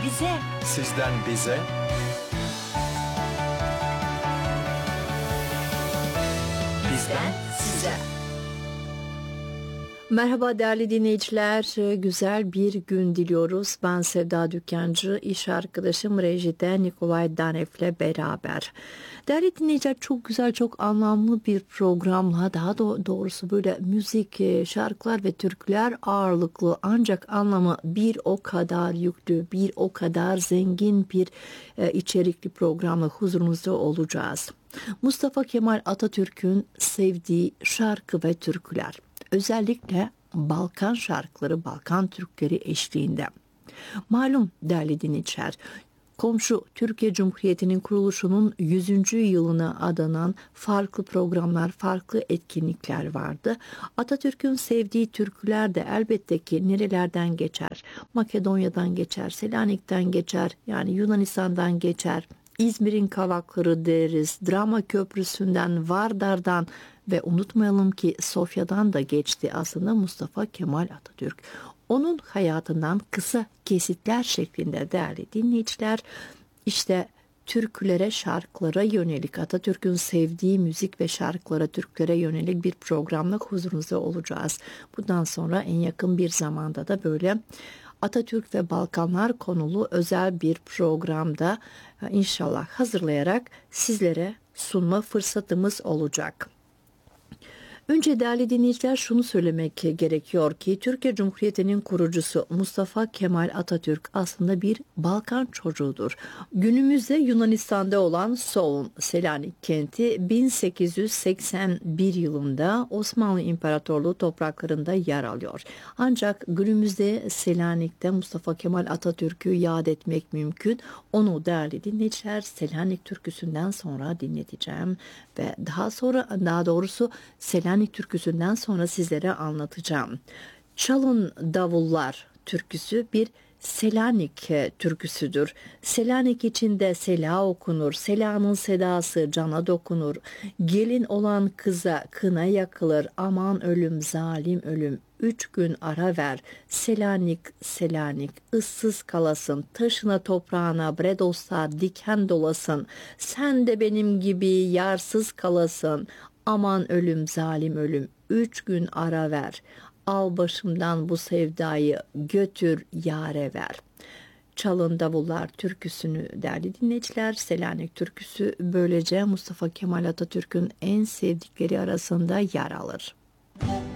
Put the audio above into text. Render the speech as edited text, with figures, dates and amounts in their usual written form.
bize, sizden bize, bizden size. Merhaba değerli dinleyiciler, güzel bir gün diliyoruz. Ben Sevda Dükkancı, iş arkadaşım Rejide Nikolay Danef'le beraber. Değerli dinleyiciler, çok güzel, çok anlamlı bir programla, daha doğrusu böyle müzik, şarkılar ve türküler ağırlıklı, ancak anlamı bir o kadar yüklü, bir o kadar zengin bir içerikli programla huzurunuzda olacağız. Mustafa Kemal Atatürk'ün sevdiği şarkı ve türküler, özellikle Balkan şarkıları, Balkan Türkleri eşliğinde. Malum değerli dinleyiciler, komşu Türkiye Cumhuriyeti'nin kuruluşunun 100. yılına adanan farklı programlar, farklı etkinlikler vardı. Atatürk'ün sevdiği türküler de elbette ki nerelerden geçer? Makedonya'dan geçer, Selanik'ten geçer, yani Yunanistan'dan geçer. İzmir'in Kavakları deriz, Drama Köprüsü'nden, Vardar'dan ve unutmayalım ki Sofya'dan da geçti aslında Mustafa Kemal Atatürk. Onun hayatından kısa kesitler şeklinde değerli dinleyiciler, işte türkülere, şarkılara yönelik, Atatürk'ün sevdiği müzik ve şarkılara, türkülere yönelik bir programla huzurunuzda olacağız. Bundan sonra en yakın bir zamanda da böyle Atatürk ve Balkanlar konulu özel bir programda inşallah hazırlayarak sizlere sunma fırsatımız olacak. Önce değerli dinleyiciler, şunu söylemek gerekiyor ki Türkiye Cumhuriyeti'nin kurucusu Mustafa Kemal Atatürk aslında bir Balkan çocuğudur. Günümüzde Yunanistan'da olan Soğun, Selanik kenti 1881 yılında Osmanlı İmparatorluğu topraklarında yer alıyor. Ancak günümüzde Selanik'te Mustafa Kemal Atatürk'ü yad etmek mümkün. Onu değerli dinleyiciler Selanik türküsünden sonra dinleteceğim ve daha doğrusu Selanik türküsünden sonra sizlere anlatacağım. Çalın Davullar türküsü bir Selanik türküsüdür. Selanik içinde sela okunur, selanın sedası cana dokunur. Gelin olan kıza kına yakılır, aman ölüm zalim ölüm. 3 gün ara ver, Selanik Selanik, ıssız kalasın, taşına toprağına bre dostlar diken dolasın. Sen de benim gibi yarsız kalasın, aman ölüm zalim ölüm, 3 gün ara ver. Al başımdan bu sevdayı götür yâre ver. Çalın Davullar türküsünü değerli dinleyiciler, Selanik türküsü böylece Mustafa Kemal Atatürk'ün en sevdikleri arasında yer alır.